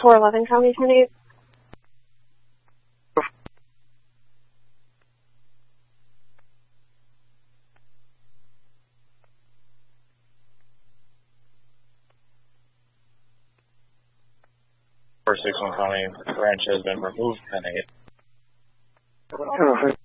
411 County 10-8. One County branch has been removed 10-8.